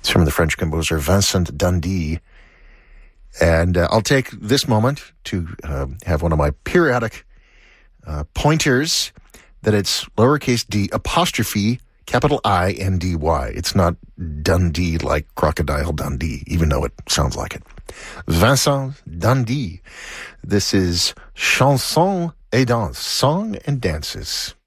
It's from the French composer Vincent Dundee. And I'll take this moment to have one of my periodic pointers that it's lowercase d apostrophe capital I-N-D-Y. It's not Dundee like Crocodile Dundee, even though it sounds like it. Vincent Dundee. This is Chanson et Danse, Song and Dances.